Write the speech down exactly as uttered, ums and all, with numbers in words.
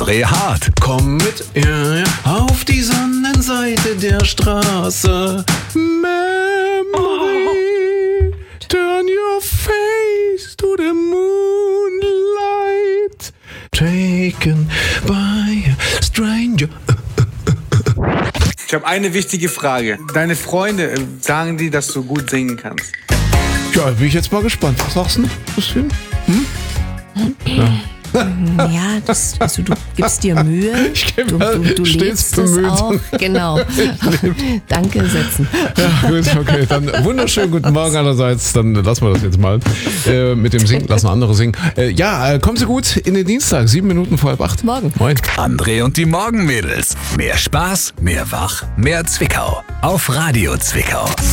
André Hart. Komm mit ja, ja, auf die Sonnenseite der Straße. Memory, turn your face to the moonlight. Taken by a stranger. Ich habe eine wichtige Frage. Deine Freunde, äh, sagen die, dass du gut singen kannst? Ja, bin ich jetzt mal gespannt. Was sagst du? Christine? Hm? Ja, ja das, also du gibst dir Mühe, Ich gebe du, du, du stets lebst es bemüht. auch. Genau. Danke, setzen. Ja, gut, okay. Dann wunderschönen guten Morgen allerseits. Dann lassen wir das jetzt mal äh, mit dem Singen. Lassen andere singen. Äh, ja, äh, kommen Sie gut in den Dienstag. Sieben Minuten vor halb acht. Morgen. Moin. André und die Morgenmädels. Mehr Spaß, mehr Wach, mehr Zwickau. Auf Radio Zwickau.